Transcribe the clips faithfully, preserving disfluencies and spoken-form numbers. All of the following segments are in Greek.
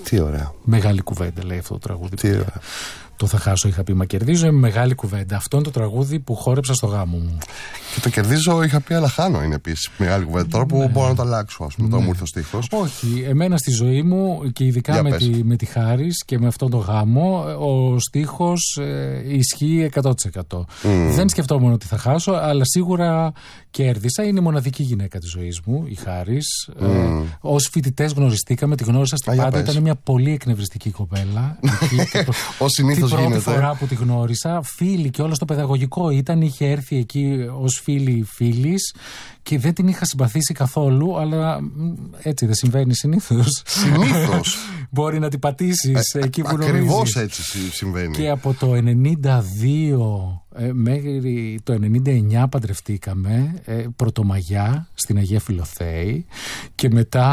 Τι ωραία. Μεγάλη κουβέντα λέει αυτό το τραγούδι. Τι ωραία. Το θα χάσω, είχα πει. Μα κερδίζω, είναι μεγάλη κουβέντα. Αυτό είναι το τραγούδι που χόρεψα στο γάμο μου. Και το κερδίζω, είχα πει, αλλά χάνω είναι επίσης μεγάλη κουβέντα. Τώρα που ναι. μπορώ να το αλλάξω, ας πούμε, ναι. τώρα μου ήρθε ο στίχος. Όχι, εμένα στη ζωή μου και ειδικά με τη, με τη Χάρις και με αυτόν τον γάμο, ο στίχος ε, ισχύει εκατό τοις εκατό. Mm. Δεν σκεφτόμουν ότι θα χάσω, αλλά σίγουρα κέρδισα. Είναι η μοναδική γυναίκα της ζωής μου, η Χάρις. Mm. Ε, ως φοιτητές γνωριστήκαμε, τη γνώρισα στην Πάντα. Ήταν μια πολύ εκνευριστική κοπέλα. Ως συνήθως την πρώτη γίνεται. φορά που τη γνώρισα, φίλη και όλο στο παιδαγωγικό ήταν, είχε έρθει εκεί ως φίλη φίλης και δεν την είχα συμπαθήσει καθόλου, αλλά έτσι δεν συμβαίνει συνήθως. Συνήθως. Μπορεί να την πατήσεις ε, εκεί που νομίζεις. Ακριβώς έτσι συμβαίνει. Και από το ενενήντα δύο ε, μέχρι το ενενήντα εννιά παντρευτήκαμε, ε, Πρωτομαγιά στην Αγία Φιλοθέη, και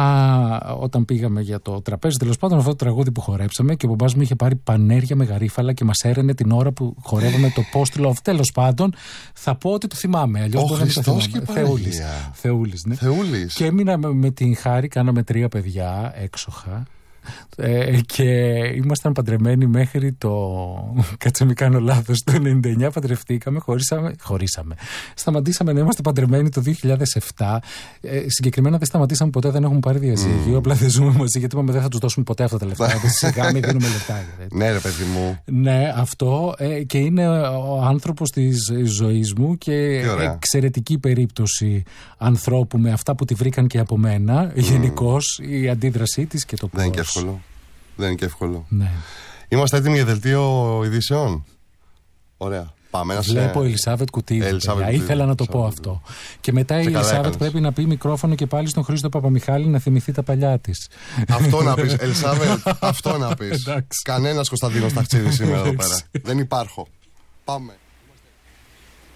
μετά όταν πήγαμε για το τραπέζι, τέλος πάντων αυτό το τραγούδι που χορέψαμε, και ο μπαμπάς μου είχε πάρει πανέρια με γαρίφαλα και μας έρενε την ώρα που χορεύαμε το Post Love. Τέλος πάντων θα πω ότι το θυμάμαι, αλλιώς μπορεί να μην το θυμάμαι. Θεούλης. Θεούλης, ναι. Θεούλης. Και έμεινα με, με την Χάρη, κάναμε τρία παιδιά έξοχα. Ε, και ήμασταν παντρεμένοι μέχρι το. Κάτσε μην κάνω λάθος. Το ενενήντα εννιά παντρευτήκαμε, χωρίσαμε. χωρίσαμε. Σταματήσαμε να είμαστε παντρεμένοι το δύο χιλιάδες επτά. Ε, συγκεκριμένα δεν σταματήσαμε ποτέ, δεν έχουμε πάρει διαζύγιο. Mm. Απλά δεν ζούμε μαζί, γιατί είπαμε δεν θα τους δώσουμε ποτέ αυτά τα λεφτά. Δεν σιγά μην δίνουμε λεφτά. Ναι, ρε παιδί μου. Ναι, αυτό. Ε, και είναι ο άνθρωπος της ζωής μου και εξαιρετική περίπτωση ανθρώπου με αυτά που τη βρήκαν και από μένα. Mm. Γενικώς η αντίδρασή της και το πώς. Εύκολο. Δεν είναι και εύκολο. Ναι. Είμαστε έτοιμοι για δελτίο ειδήσεων. Ωραία. Πάμε να σε... Βλέπω Ελισάβετ Κουτίδη. Ελισάβετ Ήθελα να το πω αυτό. Και μετά η Ελισάβετ πρέπει να πει μικρόφωνο και πάλι στον Χρήστο Παπαμιχάλη να θυμηθεί τα παλιά της. Αυτό να πεις, Ελισάβετ. Αυτό να πεις. Κανένας Κωνσταντίνος Ταξίδης σήμερα εδώ πέρα. Δεν υπάρχω. Πάμε.